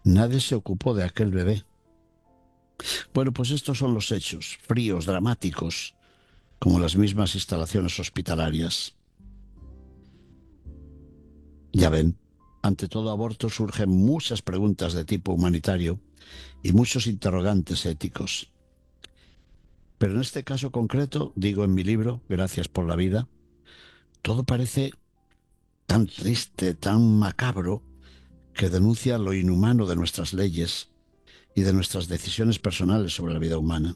Nadie se ocupó de aquel bebé. Bueno, pues estos son los hechos, fríos, dramáticos, como las mismas instalaciones hospitalarias. Ya ven, ante todo aborto surgen muchas preguntas de tipo humanitario y muchos interrogantes éticos. Pero en este caso concreto, digo en mi libro, Gracias por la vida, todo parece tan triste, tan macabro, que denuncia lo inhumano de nuestras leyes y de nuestras decisiones personales sobre la vida humana.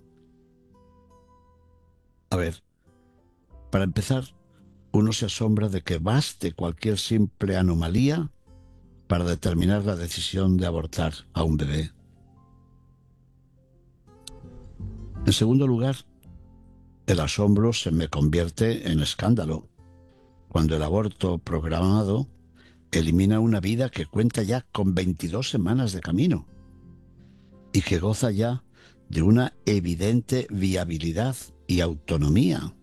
A ver, para empezar, uno se asombra de que baste cualquier simple anomalía para determinar la decisión de abortar a un bebé. En segundo lugar, el asombro se me convierte en escándalo cuando el aborto programado elimina una vida que cuenta ya con 22 semanas de camino y que goza ya de una evidente viabilidad y autonomía.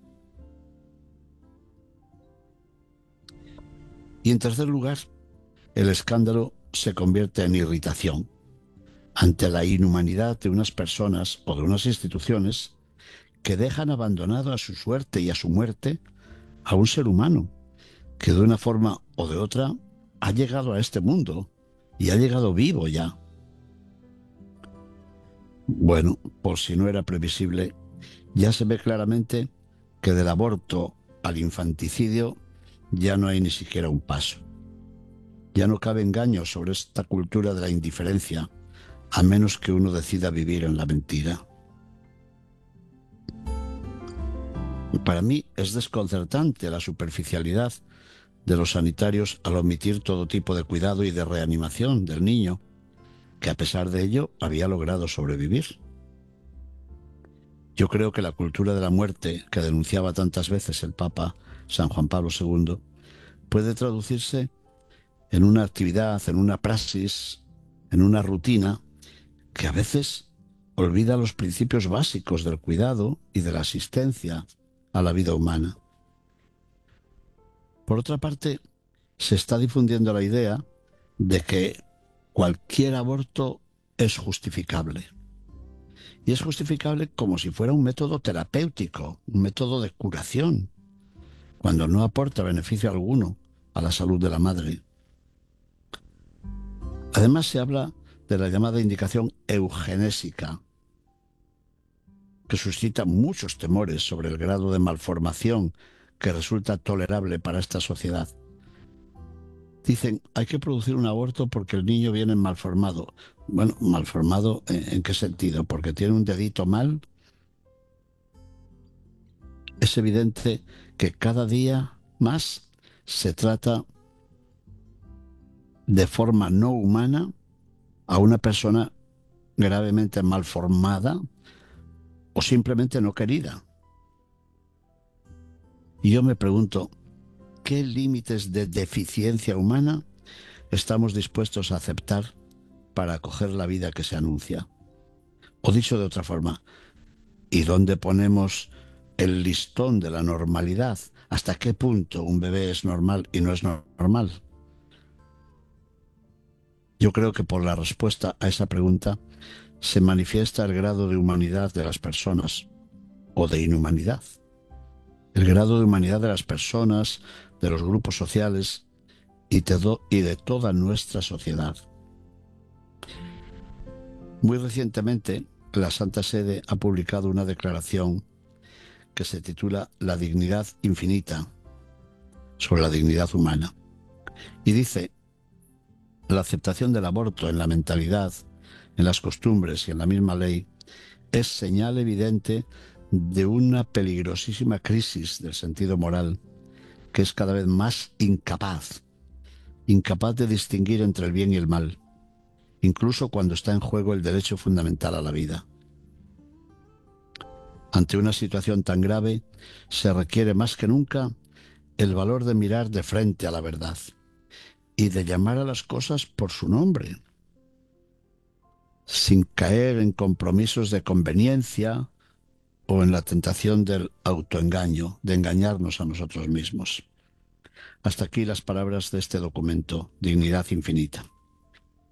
Y en tercer lugar, el escándalo se convierte en irritación ante la inhumanidad de unas personas o de unas instituciones que dejan abandonado a su suerte y a su muerte a un ser humano que de una forma o de otra ha llegado a este mundo y ha llegado vivo ya. Bueno, por si no era previsible, ya se ve claramente que del aborto al infanticidio ya no hay ni siquiera un paso. Ya no cabe engaño sobre esta cultura de la indiferencia, a menos que uno decida vivir en la mentira. Para mí es desconcertante la superficialidad de los sanitarios al omitir todo tipo de cuidado y de reanimación del niño, que a pesar de ello había logrado sobrevivir. Yo creo que la cultura de la muerte que denunciaba tantas veces el Papa San Juan Pablo II puede traducirse en una actividad, en una praxis, en una rutina que a veces olvida los principios básicos del cuidado y de la asistencia a la vida humana. Por otra parte, se está difundiendo la idea de que cualquier aborto es justificable. Y es justificable como si fuera un método terapéutico, un método de curación, cuando no aporta beneficio alguno a la salud de la madre. Además, se habla de la llamada indicación eugenésica, que suscita muchos temores sobre el grado de malformación que resulta tolerable para esta sociedad. Dicen, hay que producir un aborto porque el niño viene malformado. Bueno, ¿malformado en qué sentido? ¿Porque tiene un dedito mal? Es evidente que cada día más se trata de forma no humana a una persona gravemente malformada o simplemente no querida. Y yo me pregunto, ¿qué límites de deficiencia humana estamos dispuestos a aceptar para acoger la vida que se anuncia? O dicho de otra forma, ¿y dónde ponemos el listón de la normalidad? ¿Hasta qué punto un bebé es normal y no es normal? Yo creo que por la respuesta a esa pregunta se manifiesta el grado de humanidad de las personas o de inhumanidad. El grado de humanidad de las personas, de los grupos sociales y de toda nuestra sociedad. Muy recientemente, la Santa Sede ha publicado una declaración que se titula La dignidad infinita, sobre la dignidad humana. Y dice, la aceptación del aborto en la mentalidad, en las costumbres y en la misma ley es señal evidente de una peligrosísima crisis del sentido moral que es cada vez más incapaz de distinguir entre el bien y el mal, incluso cuando está en juego el derecho fundamental a la vida. Ante una situación tan grave, se requiere más que nunca el valor de mirar de frente a la verdad y de llamar a las cosas por su nombre, sin caer en compromisos de conveniencia o en la tentación del autoengaño, de engañarnos a nosotros mismos. Hasta aquí las palabras de este documento, Dignidad Infinita.